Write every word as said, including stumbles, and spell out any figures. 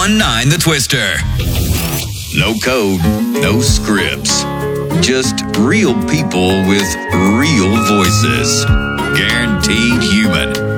one nine The Twister. No code, no scripts. Just real people with real voices. Guaranteed human.